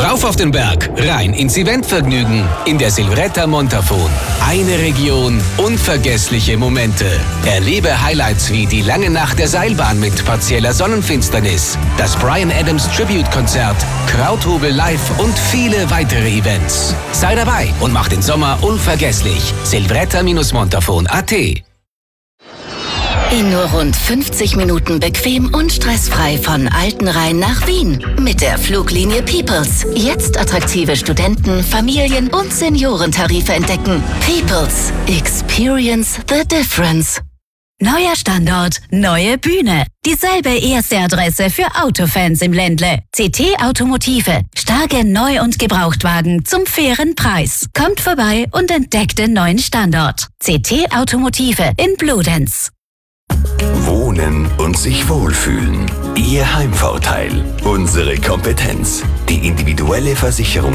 Rauf auf den Berg, rein ins Eventvergnügen in der Silvretta Montafon. Eine Region, unvergessliche Momente. Erlebe Highlights wie die lange Nacht der Seilbahn mit partieller Sonnenfinsternis, das Bryan Adams Tribute-Konzert, Krauthobel live und viele weitere Events. Sei dabei und mach den Sommer unvergesslich. Silvretta-Montafon.at. In nur rund 50 Minuten bequem und stressfrei von Altenrhein nach Wien. Mit der Fluglinie Peoples. Jetzt attraktive Studenten-, Familien- und Seniorentarife entdecken. Peoples. Experience the difference. Neuer Standort, neue Bühne. Dieselbe erste Adresse für Autofans im Ländle. CT Automotive. Starke Neu- und Gebrauchtwagen zum fairen Preis. Kommt vorbei und entdeckt den neuen Standort. CT Automotive in Bludenz. Wohnen und sich wohlfühlen. Ihr Heimvorteil. Unsere Kompetenz. Die individuelle Versicherung.